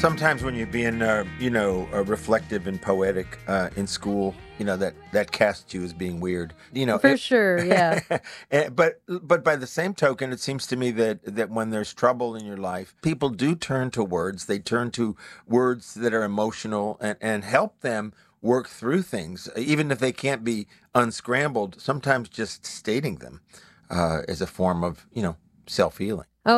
Sometimes when you're being, reflective and poetic in school, that casts you as being weird. For sure, yeah. But by the same token, it seems to me that when there's trouble in your life, people do turn to words. They turn to words that are emotional and help them work through things, even if they can't be unscrambled. Sometimes just stating them is a form of, self healing.